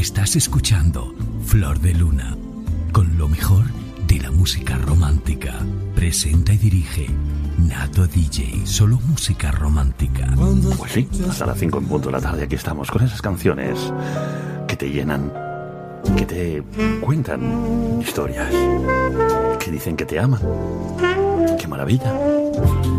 Estás escuchando Flor de Luna, con lo mejor de la música romántica. Presenta y dirige Nato DJ, solo música romántica. Pues sí, hasta las 5 en punto de la tarde aquí estamos con esas canciones que te llenan, que te cuentan historias, que dicen que te aman. ¡Qué maravilla!